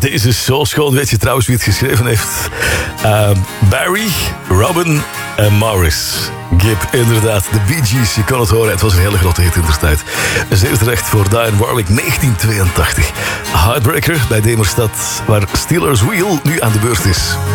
deze is zo schoon. Weet je trouwens wie het geschreven heeft? Barry, Robin en Morris. Gibb, inderdaad. De Bee Gees, je kon het horen. Het was een hele grote hit in de tijd. Zeer terecht voor Dionne Warwick, 1982. Heartbreaker bij Demerstad, waar Steelers Wheel nu aan de beurt is.